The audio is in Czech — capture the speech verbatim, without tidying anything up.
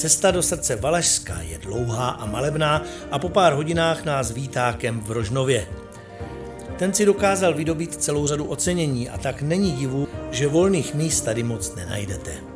Cesta do srdce Valašska je dlouhá a malebná a po pár hodinách nás vítá kemp v Rožnově. Ten si dokázal vydobít celou řadu ocenění a tak není divu, že volných míst tady moc nenajdete.